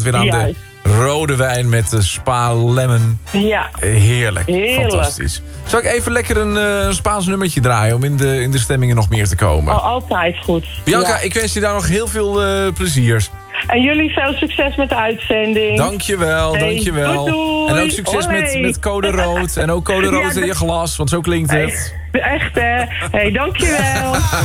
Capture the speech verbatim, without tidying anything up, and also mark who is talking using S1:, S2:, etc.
S1: weer aan
S2: Juist.
S1: de rode wijn met de Spa Lemon.
S2: Ja.
S1: Heerlijk.
S2: Heerlijk.
S1: Fantastisch. Zal ik even lekker een uh, Spaans nummertje draaien... om in de, in de stemmingen nog meer te komen?
S2: Al, altijd goed.
S1: Bianca,
S2: Ja.
S1: ik wens je daar nog heel veel uh, plezier.
S2: En jullie veel succes met de uitzending.
S1: Dankjewel,
S2: Hey,
S1: dankjewel.
S2: doei, doei.
S1: En ook succes met,
S2: Olé.
S1: met code rood. En ook code rood
S2: Ja,
S1: in je glas, want zo klinkt het.
S2: Hey, echt hè. Hey, dankjewel.